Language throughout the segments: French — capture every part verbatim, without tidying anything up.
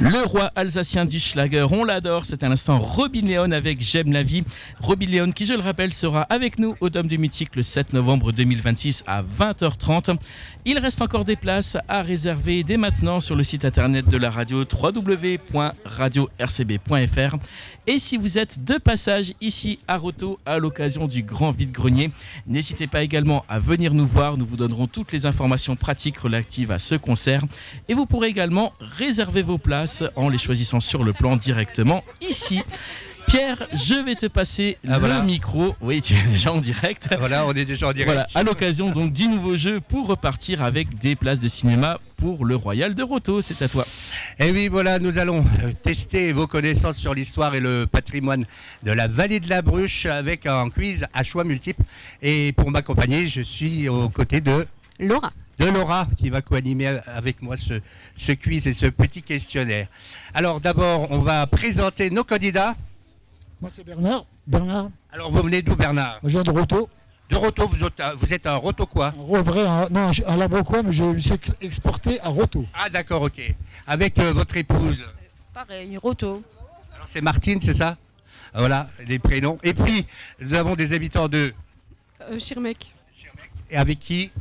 Le roi alsacien du Schlager, on l'adore, c'est à l'instant Robin Leon avec J'aime la vie. Robin Leon qui, je le rappelle, sera avec nous au Dôme du Mythique le sept novembre deux mille vingt-six à vingt heures trente. Il reste encore des places à réserver dès maintenant sur le site internet de la radio w w w point radio r c b point f r. Et si vous êtes de passage ici à Roto à l'occasion du grand vide-grenier, n'hésitez pas également à venir nous voir, nous vous donnerons toutes les informations pratiques relatives à ce concert et vous pourrez également réserver vos places en les choisissant sur le plan directement ici. Pierre, je vais te passer ah, le voilà. micro. Oui, tu es déjà en direct. Voilà, on est déjà en direct. Voilà, à l'occasion donc du nouveau jeu pour repartir avec des places de cinéma pour le Royal de Roto. C'est à toi. Et oui, voilà, nous allons tester vos connaissances sur l'histoire et le patrimoine de la vallée de la Bruche avec un quiz à choix multiples. Et pour m'accompagner, je suis aux côtés de Laura. de Laura qui va co-animer avec moi ce, ce quiz et ce petit questionnaire. Alors d'abord, on va présenter nos candidats. Moi c'est Bernard. Bernard. Alors vous venez d'où, Bernard? Moi je viens de Roto. De Roto, vous êtes, vous êtes un Roto quoi? Un vrai, un, non, un Labroquois, mais je me suis exporté à Roto. Ah d'accord, ok. Avec euh, votre épouse? Pareil, Roto. Alors c'est Martine, c'est ça? Voilà, les prénoms. Et puis, nous avons des habitants de... Euh, Schirmeck. Et avec qui?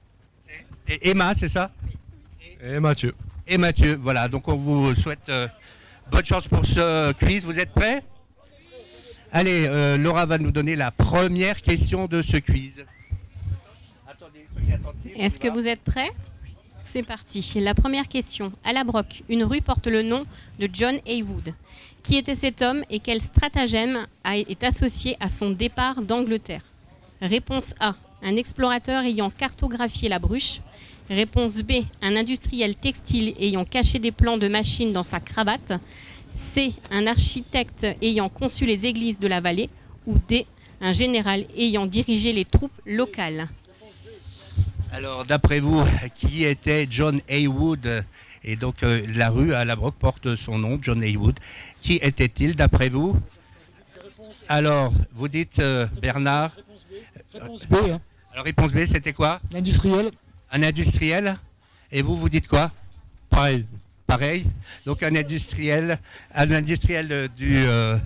Et Emma, c'est ça? Et Mathieu. Et Mathieu, voilà. Donc on vous souhaite euh, bonne chance pour ce quiz. Vous êtes prêts? Allez, euh, Laura va nous donner la première question de ce quiz. Attendez, soyez attentifs. Est-ce que vous êtes prêts? C'est parti. La première question. À La Broque, une rue porte le nom de John Heywood. Qui était cet homme et quel stratagème a, est associé à son départ d'Angleterre? Réponse A. Un explorateur ayant cartographié la Bruche. Réponse B. Un industriel textile ayant caché des plans de machines dans sa cravate. C. Un architecte ayant conçu les églises de la vallée. Ou D. Un général ayant dirigé les troupes locales. Alors, d'après vous, qui était John Heywood? Et donc, euh, la rue à La Broque porte son nom, John Heywood. Qui était-il, d'après vous? Alors, vous dites euh, Bernard. Réponse B. Hein. Alors, réponse B, c'était quoi? L'industriel. Un industriel. Et vous, vous dites quoi? Pareil. Pareil. Donc, un industriel, un industriel du, euh,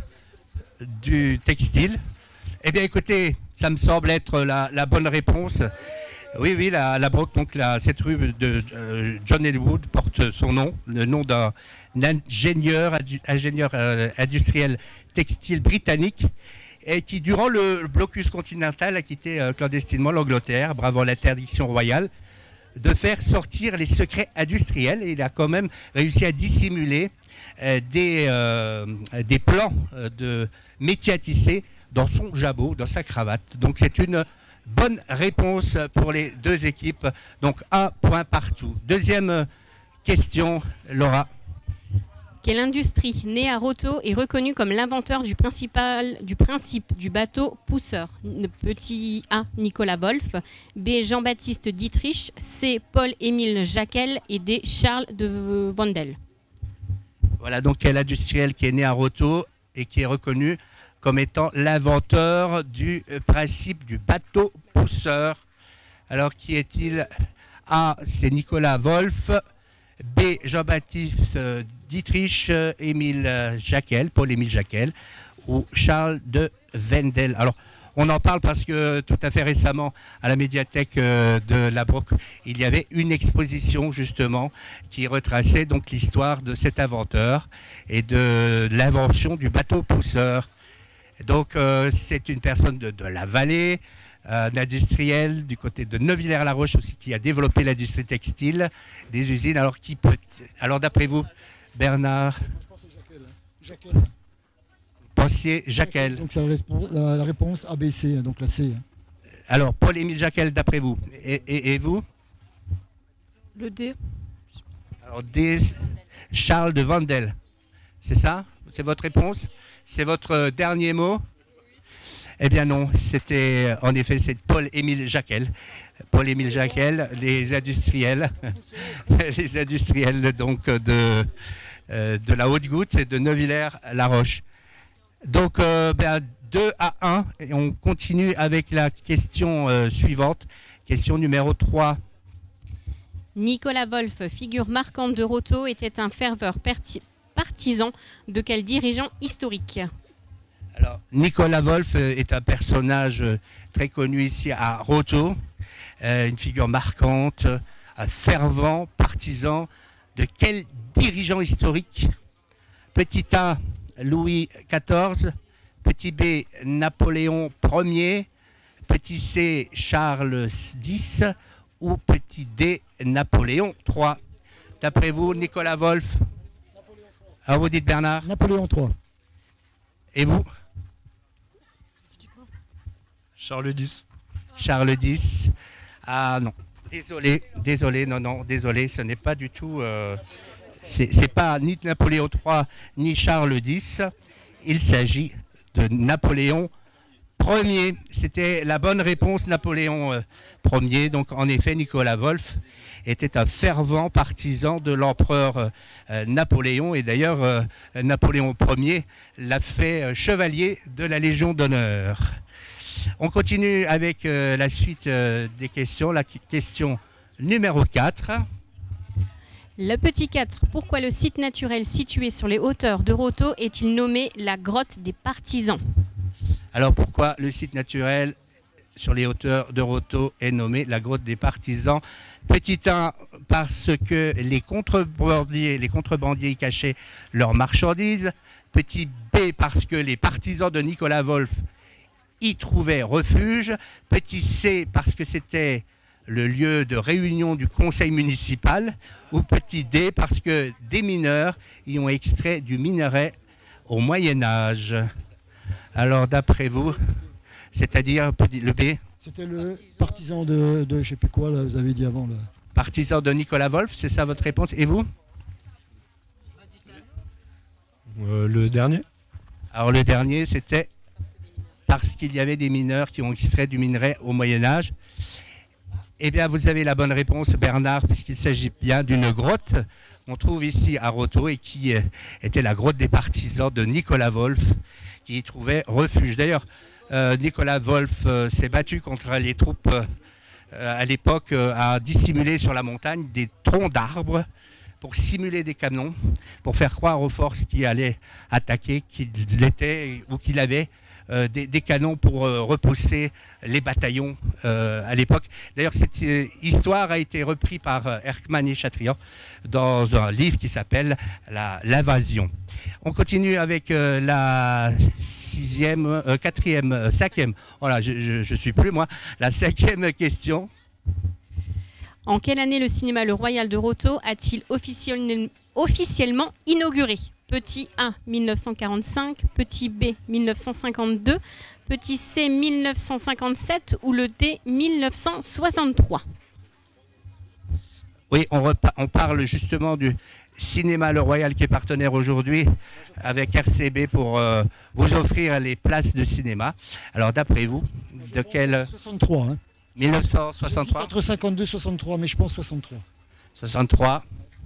du textile. Eh bien, écoutez, ça me semble être la, la bonne réponse. Oui, oui, la, la Broque, donc la, cette rue de euh, John Heywood porte son nom, le nom d'un ingénieur, ingénieur euh, industriel textile britannique, et qui, durant le blocus continental, a quitté euh, clandestinement l'Angleterre, bravant l'interdiction royale, de faire sortir les secrets industriels. Et il a quand même réussi à dissimuler euh, des, euh, des plans euh, de métiers à tisser dans son jabot, dans sa cravate. Donc c'est une bonne réponse pour les deux équipes. Donc un point partout. Deuxième question, Laura. Quelle industrie, née à Roto, est reconnue comme l'inventeur du, principal, du principe du bateau pousseur? Petit A, Nicolas Wolff. B, Jean-Baptiste Dietrich. C, Paul-Émile Jacquel. Et D, Charles de Vandel. Voilà donc quel industriel qui est né à Roto et qui est reconnu comme étant l'inventeur du principe du bateau pousseur. Alors qui est-il? A, c'est Nicolas Wolff. B, Jean-Baptiste Dietrich, Émile Jacquel, Paul-Émile Jacquel, ou Charles de Vendel. Alors, on en parle parce que tout à fait récemment, à la médiathèque de La Broque, il y avait une exposition justement qui retraçait donc l'histoire de cet inventeur et de l'invention du bateau pousseur. Donc, euh, c'est une personne de, de la vallée, un industriel du côté de Neuvillers-la-Roche aussi qui a développé l'industrie textile, des usines. Alors, qui peut... Alors d'après vous, Bernard? Je pense que c'est Jacquel. Jacquel. Vous pensiez Jacquel. Donc c'est la, réponse, la, la réponse A B C, donc la C. Alors, Paul-Émile Jacquel, d'après vous. Et, et, et vous? Le D. Alors, D, Charles de Vandel. C'est ça? C'est votre réponse? C'est votre dernier mot? Eh bien non, c'était en effet c'est Paul-Émile Jacquel. Paul-Émile Jacquel, les industriels, les industriels donc de, euh, de la Haute-Goutte et de Neuvillers-la-Roche. Donc euh, ben, deux à un, et on continue avec la question euh, suivante, question numéro trois. Nicolas Wolf, figure marquante de Roto, était un ferveur perti- partisan de quel dirigeant historique? Alors, Nicolas Wolf est un personnage très connu ici à Roto, euh, une figure marquante, un fervent partisan de quel dirigeant historique? Petit A, Louis quatorze, petit B, Napoléon Ier, petit C, Charles dix ou petit D, Napoléon trois. D'après vous, Nicolas Wolf? Ah, vous dites Bernard? Napoléon trois. Et vous? Charles dix. Charles dix. Ah non. Désolé, désolé, non, non, désolé, ce n'est pas du tout... Euh, c'est, c'est pas ni Napoléon trois, ni Charles dix. Il s'agit de Napoléon Ier. C'était la bonne réponse, Napoléon euh, Ier. Donc en effet, Nicolas Wolf était un fervent partisan de l'empereur euh, Napoléon. Et d'ailleurs, euh, Napoléon Ier l'a fait euh, chevalier de la Légion d'honneur. On continue avec euh, la suite euh, des questions. La question numéro quatre. Le petit quatre. Pourquoi le site naturel situé sur les hauteurs de Roto est-il nommé la grotte des partisans? Alors pourquoi le site naturel sur les hauteurs de Roto est nommé la grotte des partisans? Petit un, parce que les contrebandiers, les contrebandiers y cachaient leurs marchandises. Petit B, parce que les partisans de Nicolas Wolf y trouvaient refuge. Petit C, parce que c'était le lieu de réunion du conseil municipal. Ou petit D, parce que des mineurs y ont extrait du minerai au Moyen-Âge. Alors d'après vous, c'est-à-dire le B? C'était le partisan de, de je ne sais plus quoi, là, vous avez dit avant. Le... Partisan de Nicolas Wolf, c'est ça votre réponse? Et vous? Euh, le dernier. Alors le dernier, c'était parce qu'il y avait des mineurs qui ont extrait du minerai au Moyen-Âge. Eh bien, vous avez la bonne réponse, Bernard, puisqu'il s'agit bien d'une grotte qu'on trouve ici à Roto et qui était la grotte des partisans de Nicolas Wolf, qui y trouvait refuge. D'ailleurs, euh, Nicolas Wolf euh, s'est battu contre les troupes euh, à l'époque, euh, à dissimuler sur la montagne des troncs d'arbres pour simuler des canons, pour faire croire aux forces qui allaient attaquer qu'il était ou qu'il avait euh, des, des canons pour euh, repousser les bataillons euh, à l'époque. D'ailleurs, cette euh, histoire a été reprise par euh, Erckmann et Chatrian dans un livre qui s'appelle la, L'Invasion. On continue avec euh, la sixième, euh, quatrième, euh, cinquième. Voilà, je, je, je suis plus moi. La cinquième question. En quelle année le cinéma Le Royal de Roto a-t-il officiel- officiellement inauguré? Petit A, mille neuf cent quarante-cinq, petit B, mille neuf cent cinquante-deux, petit C, mille neuf cent cinquante-sept ou le D, mille neuf cent soixante-trois? Oui, on, repa- on parle justement du cinéma Le Royal qui est partenaire aujourd'hui avec R C B pour euh, vous offrir les places de cinéma. Alors d'après vous, de quel... soixante-trois, hein. mille neuf cent soixante-trois. Entre cinquante-deux et soixante-trois, mais je pense soixante-trois. soixante-trois.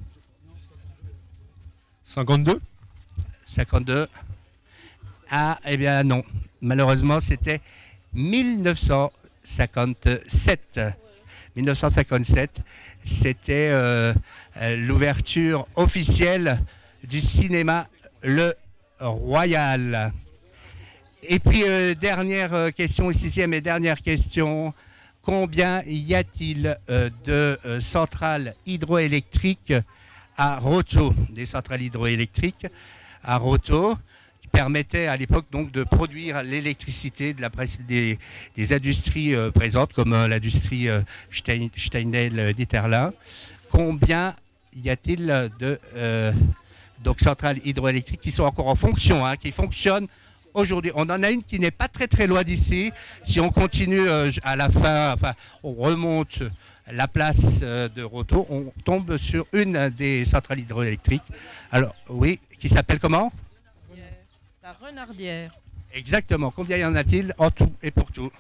cinquante-deux. cinquante-deux. Ah, eh bien non. Malheureusement, c'était mille neuf cent cinquante-sept. mille neuf cent cinquante-sept, c'était euh, l'ouverture officielle du cinéma Le Royal. Et puis, euh, dernière question, sixième et dernière question. Combien y a-t-il euh, de euh, centrales hydroélectriques à Roto? Des centrales hydroélectriques à Roto qui permettaient à l'époque donc de produire l'électricité de la, des, des industries euh, présentes comme euh, l'industrie euh, Stein, Steinel-Dieterlin. Combien y a-t-il de euh, donc, centrales hydroélectriques qui sont encore en fonction, hein, qui fonctionnent aujourd'hui? On en a une qui n'est pas très très loin d'ici. Si on continue euh, à la fin, enfin, on remonte la place euh, de Roto, on tombe sur une des centrales hydroélectriques. Alors, oui, qui s'appelle comment? La Renardière. Exactement. Combien y en a-t-il en tout et pour tout?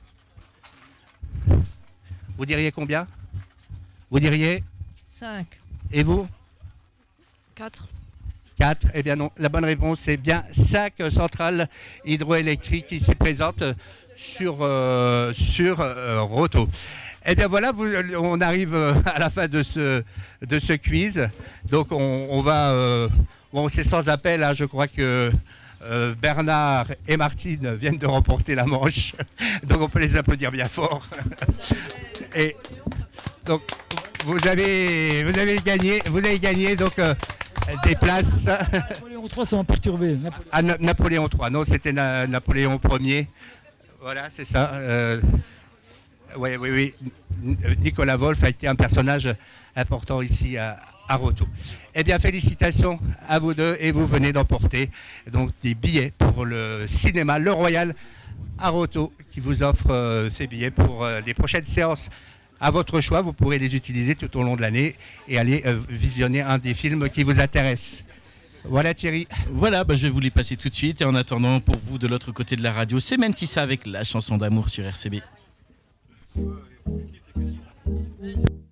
Vous diriez combien? Vous diriez? cinq. Et vous? quatre. quatre. Eh bien non, la bonne réponse c'est bien cinq centrales hydroélectriques qui se présentent sur, euh, sur euh, Roto. Eh bien voilà, vous, on arrive à la fin de ce, de ce quiz. Donc on, on va... Euh, bon, c'est sans appel, hein, je crois que euh, Bernard et Martine viennent de remporter la manche. Donc on peut les applaudir bien fort. Et donc vous avez, vous avez gagné, vous avez gagné donc euh, des places. Napoléon trois, ça m'a perturbé. Napoléon. Ah, Na- Napoléon trois, non, c'était Na- Napoléon Ier. Voilà, c'est ça. Euh, oui, oui, oui. Nicolas Wolf a été un personnage important ici à, à Roto. Eh bien, félicitations à vous deux et vous venez d'emporter donc des billets pour le cinéma Le Royal à Roto qui vous offre euh, ces billets pour euh, les prochaines séances. À votre choix, vous pourrez les utiliser tout au long de l'année et aller euh, visionner un des films qui vous intéresse. Voilà Thierry. Voilà, bah, je vais vous les passer tout de suite. Et en attendant, pour vous de l'autre côté de la radio, c'est Mentissa avec la chanson d'amour sur R C B.